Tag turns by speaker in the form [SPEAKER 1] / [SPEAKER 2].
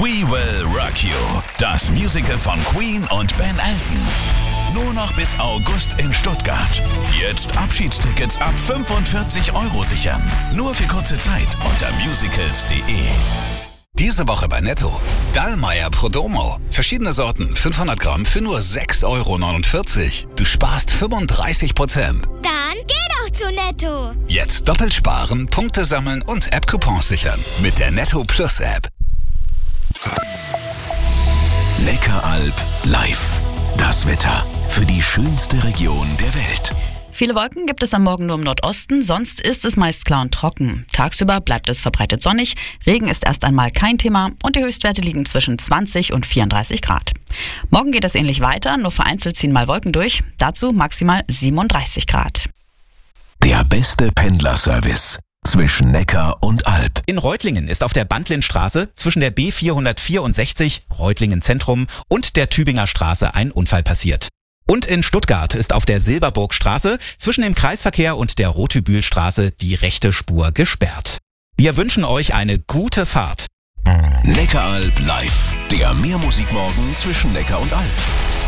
[SPEAKER 1] We Will Rock You, das Musical von Queen und Ben Elton. Nur noch bis August in Stuttgart. Jetzt Abschiedstickets ab 45 € sichern. Nur für kurze Zeit unter musicals.de.
[SPEAKER 2] Diese Woche bei Netto. Dallmayr Prodomo. Verschiedene Sorten, 500 Gramm für nur 6,49 €. Du sparst 35%.
[SPEAKER 3] Dann geh doch zu Netto.
[SPEAKER 2] Jetzt doppelt sparen, Punkte sammeln und App-Coupons sichern. Mit der Netto Plus App.
[SPEAKER 1] Neckaralb live. Das Wetter für die schönste Region der Welt.
[SPEAKER 4] Viele Wolken gibt es am Morgen nur im Nordosten, sonst ist es meist klar und trocken. Tagsüber bleibt es verbreitet sonnig, Regen ist erst einmal kein Thema und die Höchstwerte liegen zwischen 20 und 34 Grad. Morgen geht es ähnlich weiter, nur vereinzelt ziehen mal Wolken durch, dazu maximal 37 Grad.
[SPEAKER 1] Der beste Pendlerservice zwischen Neckar und Alb.
[SPEAKER 5] In Reutlingen ist auf der Bandlinstraße zwischen der B464 Reutlingen Zentrum und der Tübinger Straße ein Unfall passiert. Und in Stuttgart ist auf der Silberburgstraße zwischen dem Kreisverkehr und der Rotübülstraße die rechte Spur gesperrt. Wir wünschen euch eine gute Fahrt.
[SPEAKER 1] Neckaralb live. Der Mehrmusikmorgen zwischen Neckar und Alb.